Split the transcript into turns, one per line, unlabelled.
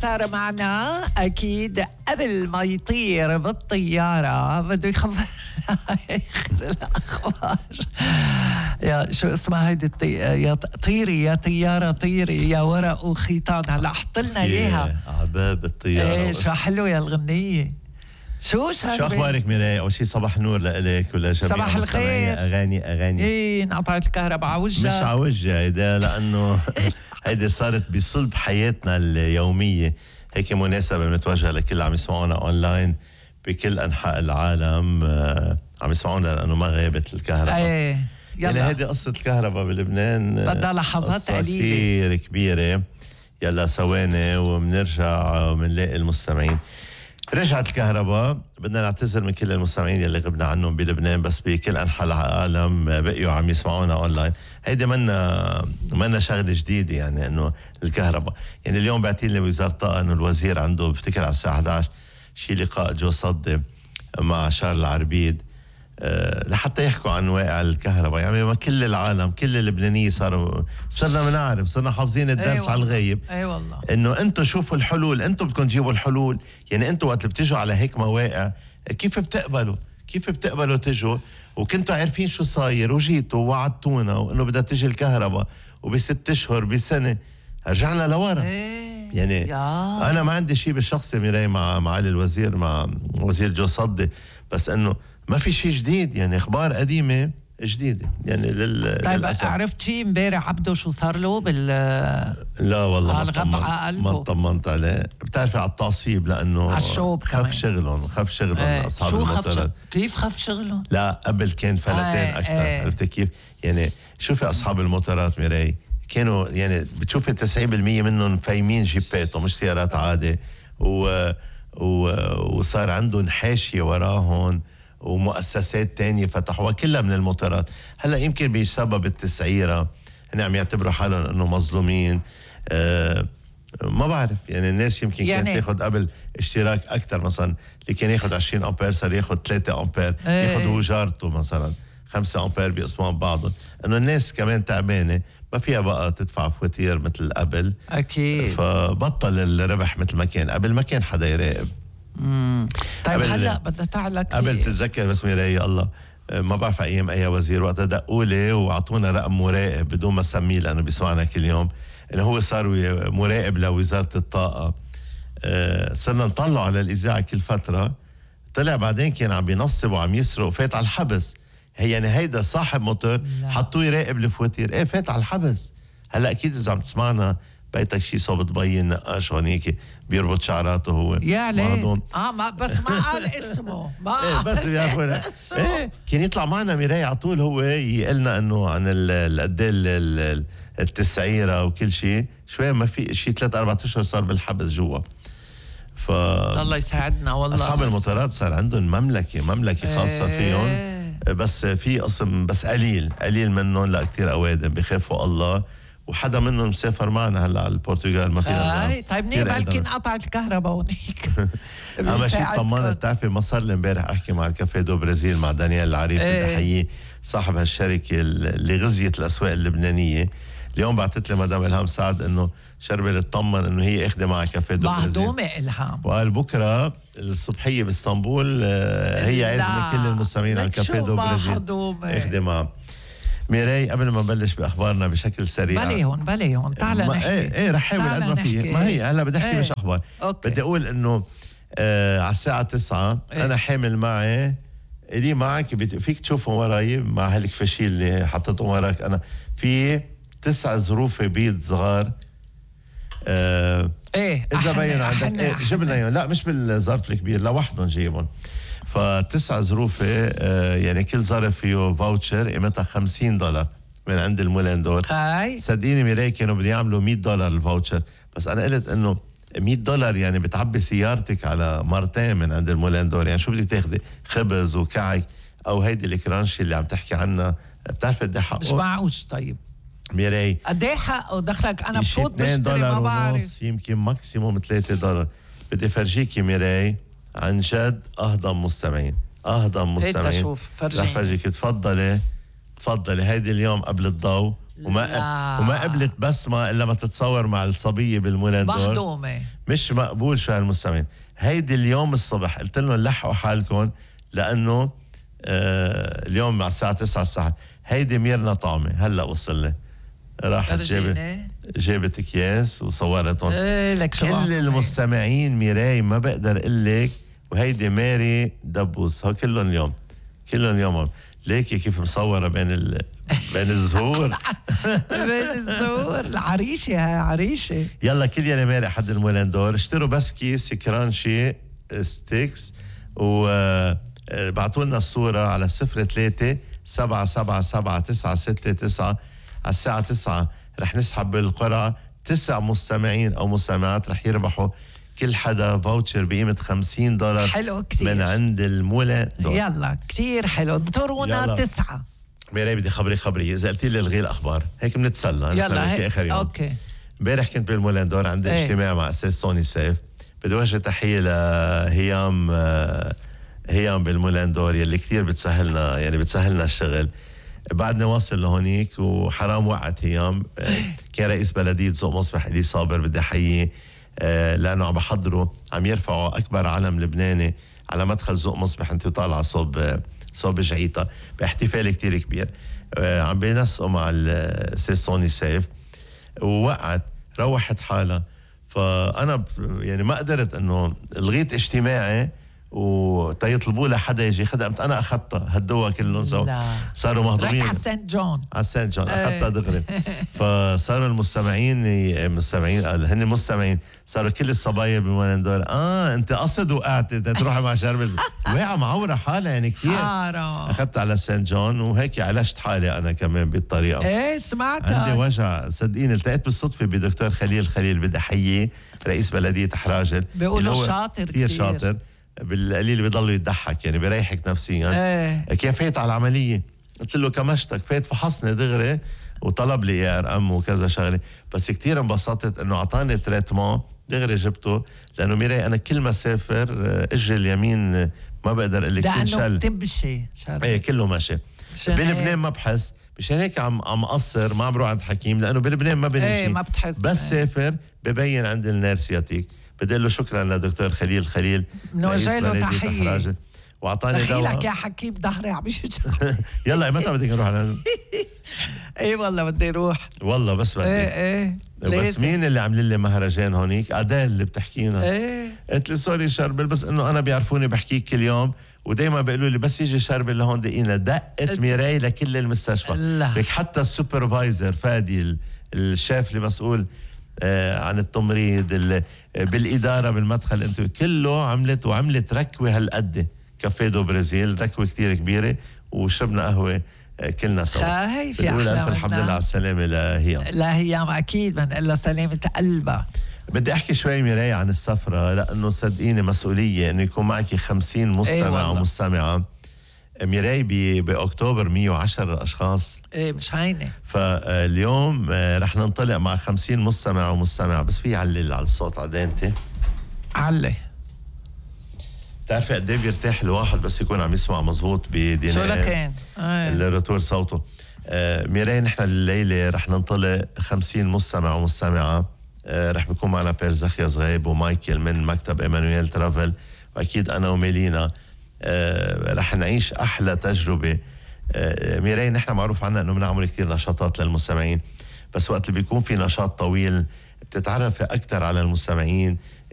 صار معنا أكيد قبل ما يطير بالطيارة بده يخبر الأخبار. يا شو اسمها هيدي يا طيري يا طيارة طيري يا ورق وخيطان. هلا حط لنا إياها
عباب الطيارة.
إيه شو حلو يا الغنية. شو
أخبارك ميراي؟ أول شيء صباح النور لإلك ولا جميع
صباح الخير.
أغاني
إيه انقطعت الكهرباء على وجهك؟
مش على وجهي هيدا، لأنه هيدي صارت بصلب حياتنا اليومية. هيك مناسبة بنتوجه لكل عم يسمعونا أونلاين بكل أنحاء العالم، عم يسمعونا لأنه ما غابت الكهرباء.
ايه
يعني هيدي قصة الكهرباء بلبنان
بدها لحظات قليلة
كثير كبيرة. يلا ثواني وبنرجع وبنلاقي المستمعين. رجعت الكهرباء، بدنا نعتذر من كل المستمعين يلي غبنا عنهم بلبنان، بس بكل أنحاء العالم بقيوا عم يسمعونا أونلاين. هيدي منا شغلة جديدة، يعني إنه الكهرباء. يعني اليوم بعتين لي وزارة الطاقة إنه الوزير عنده بفتكر على الساعة 11 شي لقاء جو صدي مع شارل العربيد لحتى يحكوا عن واقع الكهرباء. يعني ما كل العالم كل اللبنانية صرنا بنعرف، صرنا حافظين الدرس على الغيب.
اي والله
انه انتم شوفوا الحلول، انتم بدكم تجيبوا الحلول. يعني انتم وقت بتجوا على هيك مواقع كيف بتقبلوا تجوا وكنتوا عارفين شو صاير وجيتوا ووعدتونا وانه بدها تجي الكهرباء وب6 اشهر بسنة رجعنا لورا. يعني انا ما عندي شيء بالشخصي ميراي مع معالي الوزير، مع وزير جو صدي، بس انه ما في شيء جديد. يعني اخبار قديمه جديده يعني
طيب
للأسف.
عرفت شيء امبارح عبده شو صار له
لا والله
ما
طمنت عليه. بتعرفي على التعصيب لانه
على الشوب
خف شغلهم اصحاب الموتورات.
كيف خف شغلهم؟
لا قبل كان فلتين اكثر. عرفت كيف؟ يعني شوفي اصحاب الموتورات ميراي كانوا يعني بتشوفي 90% منهم فايمين جيباتهم مش سيارات عادي، وصار عندهم حاشيه وراهم ومؤسسات تانية فتحوها كلها من الموتورات. هلا يمكن بسبب التسعيرة هن عم يعتبروا حالهم انه مظلومين. ما بعرف، يعني الناس يمكن كانت تاخد قبل اشتراك اكثر، مثلا اللي كان ياخد 20 امبير صار ياخد 3 امبير، ياخد هو جارته مثلا 5 امبير بيقسموا بعضهم. انه الناس كمان تعبانه ما فيها بقى تدفع فواتير مثل قبل
اكيد،
فبطل الربح مثل ما كان قبل. ما كان حدا يراقب.
طيب هلا بدها تعلق
قبل تتذكر بس ميراي الله ما بعرف ايام اي وزير وقتها دقوا لي واعطونا رقم مراقب بدون ما اسميه لانه بيسمعنا كل يوم، انه هو صار مراقب لوزاره الطاقه. صرنا نطلعه على الاذاعه كل فتره. طلع بعدين كان عم بينصب وعم يسرق وفات على الحبس. هي يعني هيدا صاحب موتور حطوه يراقب الفواتير، ايه فات على الحبس. هلا اكيد اذا عم تسمعنا بيتك شي صوب تبين نقاش هونيك بيربط شعراته هو
يا ليه ما بس ما قال اسمه ما
إيه بس بيعرفونا. ايه كان يطلع معنا ميراي على طول هو يقلنا انه عن قد التسعيره وكل شيء. شوي ما في شيء 3-4 اشهر صار بالحبس جوا.
الله يساعدنا والله.
اصحاب الموتورات صار عندهم مملكه خاصه فيهم، بس في قسم بس قليل منهم لا كتير اوادم بخافوا الله. وحدا منهم مسافر معنا هلا على البرتغال ما في
طيب منيح بلكي انقطعت الكهرباء هونيك.
اما شيء طمنت. بتعرفي ما صار لي امبارح احكي مع الكافيه دو برازيل مع دانيال العريف اللي حييه صاحب هالشركه اللي غزيت الاسواق اللبنانيه. اليوم بعثت لي مدام الهام سعد انه شربل تطمن انه هي اخذه معها كافيه دو برازيل
مهضومه الهام،
وقال بكره الصبحيه باسطنبول هي عازمه كل المستمعين على كافيه دو برازيل اخذه معها. ميراي قبل ما نبلش باخبارنا بشكل سريع
بلي هون تعال نحكي.
ايه رح حاول قد ما في. ما هي هلا بدي احكي مش اخبار. بدي اقول انه على الساعه 9 انا حامل معي اللي معك فيك تشوفهم وراي مع هالكفاشيل اللي حطيتهم وراك. انا في 9 ظروف بيض صغار. اذا بين عندك جبنا اياهم. لا مش بالظرف الكبير لوحدهم جايبهم. ف9 ظروف يعني كل ظرف فيه فاوتشر قيمتها $50 من عند المولندور. صدقيني ميراي كانوا بدي يعملوا $100 الفاوتشر، بس انا قلت انه $100 يعني بتعبي سيارتك على مرتين من عند المولندور. يعني شو بدك تاخدي خبز وكعك او هيدي الكرانشي اللي عم تحكي عنها؟ بتعرف قد ايه حقه؟
مش معقول. طيب
ميراي
قد ايه حقه؟ دخلك انا بفوت بشتري ما بعرف
يمكن ماكسيموم $3. بدي فرجيكي ميراي عن جد اهضم مستمعين.
شوف
رح فرجيك. تفضلي هيدي اليوم قبل الضوء وما قبلت بسمة إلا ما تتصور مع الصبية بالمولان دور.
مهضومة.
مش مقبول شو هالمستمعين. هيدي اليوم الصبح قلت لهم لحقوا حالكم لأنه اليوم مع الساعة 9 الصبح. هيدي ميرنا طعمة هلأ وصل لي، راحت جابت اكياس وصورتهم. كل المستمعين ميراي ما بقدر اقول لك، وهيدي ماري دبوس هو كلهم اليوم ليكي كيف مصوره بين الزهور.
بين الزهور العريشه. هاي عريشه.
يلا كل يلي ماري حد المولان دور اشتروا بس كيس كرانشي ستيكس وبعتوا لنا الصوره على 03-777-969 على الساعة 9 رح نسحب بالقرعة 9 مستمعين أو مستمعات رح يربحوا كل حدا فاوتشر بقيمة $50.
حلو كتير
من عند المولان دور.
يلا كتير حلو. انطرونا 9.
ميراي بدي خبري إذا قلتي لي الغي الأخبار هيك بنتسلى.
يلا هيك
آخر يوم.
أوكي.
امبارح كنت بالمولان دور عندي اجتماع مع أستاذ سوني سيف. بدي وجه تحية لهيام بالمولان دور يلي كتير بتسهلنا الشغل. بعدنا واصل لهونيك وحرام وقعت هيام. كان رئيس بلدية ذوق مصبح إلي صابر بدي أحييه لأنه عم بحضروا عم يرفعوا أكبر علم لبناني على مدخل ذوق مصبح انت طالعة صوب جعيطة باحتفال كتير كبير. عم بينسقوا مع السيد سوني سيف ووقعت روحت حالها. فأنا ما قدرت أنه لغيت اجتماعي وتيطلبوا لها حدا يجي خدمت. انا اخذتها هدوها كلهم صاروا مهضومين.
رحت على سانت جون
اخذتها دغري. فصاروا المستمعين هن مستمعين صاروا كل الصبايا بالمولان دور انت قصد وقعت تروحي مع شرب واقعه معوره حالها كثير. اخذتها على سانت جون وهيك عالجت حالي انا كمان بالطريقه.
سمعتها
عندي وجع صدقيني. التقيت بالصدفه بدكتور خليل بدي احييه رئيس بلديه حراجل.
بيقولوا شاطر كثير
شاطر بالقليل بيضلوا يضحك بيريحك نفسيا. كيف فات على العمليه؟ قلت له كمشتك فات فحصني دغري وطلب لي ARM وكذا شغله. بس كتير انبسطت انه اعطاني تريتمون دغري جبته لانه ميراي انا كل ما سافر اجري اليمين ما بقدر اقول لك
لانه بتمشي
كله ماشي. بلبنان ما بحس مشان هيك عم قصر ما عم بروح عند حكيم لانه بلبنان ما بنمشي
ما بتحس.
بس سافر ببين عند النيرسياتيك. بدي له شكرا لدكتور خليل
نوجه له تحيه
واعطاني دواء.
دخيلك يا حكيم ظهري عم يوجع.
يلا متى بدك نروح
ايه والله بدي اروح
والله بس بدي بس مين اللي عاملين لي مهرجان هونيك؟ أديل اللي بتحكينا. قلت لي سوري شربل بس انه انا بيعرفوني بحكيك كل يوم ودايما بيقولوا لي بس يجي شربل لهون دقيقه. دقت ميراي لكل المستشفى لك حتى السوبرفايزر فادي الشيف اللي مسؤول عن التمريض بالإدارة بالمدخل انتو كله عملت ركوة هالقد كافيه دو برازيل ركوة كتير كبيرة وشربنا قهوة كلنا سوا.
هاي في أحلى
منها. الحمد لله على السلامة
لهيام أكيد بنقلها سلامة قلبها.
بدي أحكي شوي ميراي عن السفرة لأنه صدقيني مسؤولية إنه يكون معك 50 مستمع ومستمعة. ميراي بأكتوبر 110 أشخاص.
مش هينة.
فاليوم رح ننطلق مع 50 مستمع ومستمع. بس في علي على الصوت عدانتي
علي.
بتعرفي قد ايه بيرتاح الواحد بس يكون عم يسمع مزبوط بديناميك
شو لكان
الرتور صوته. ميراي نحن الليلة رح ننطلق 50 مستمع ومستمعة. رح بيكون معنا بير زخيا زغيب ومايكل من مكتب إيمانويل ترافل وأكيد أنا وميلينا. رح نعيش أحلى تجربة. ميراي نحن معروف عنا أنه بنعمل كتير نشاطات للمستمعين بس وقت اللي بيكون في نشاط طويل بتتعرف أكتر على المستمعين